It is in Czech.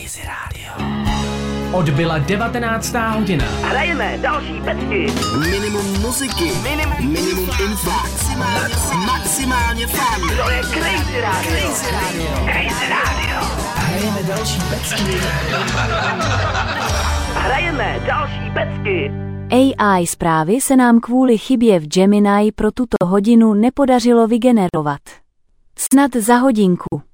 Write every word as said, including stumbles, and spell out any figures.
Crazy Radio. Odbyla devatenáctá hodina. Hrajeme další pecky. Minimum muziky. Minimum, minimum info. Maximálně, maximálně fun. To je Crazy Radio. Crazy Radio. Crazy Radio. Hrajeme další pecky. Hrajeme další pecky. A I zprávy se nám kvůli chybě v Gemini pro tuto hodinu nepodařilo vygenerovat. Snad za hodinku.